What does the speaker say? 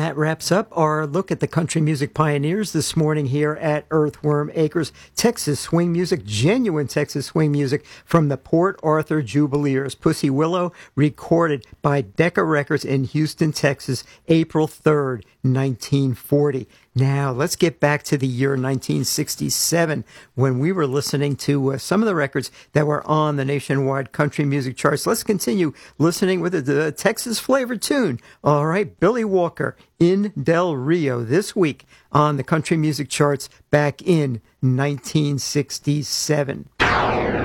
that wraps up our look at the country music pioneers this morning here at Earthworm Acres. Texas swing music, genuine Texas swing music from the Port Arthur Jubileers. Pussy Willow, recorded by Decca Records in Houston, Texas, April 3rd, 1940. Now, let's get back to the year 1967 when we were listening to some of the records that were on the nationwide country music charts. Let's continue listening with the Texas flavored tune. All right, Billy Walker, In Del Rio, this week on the country music charts back in 1967.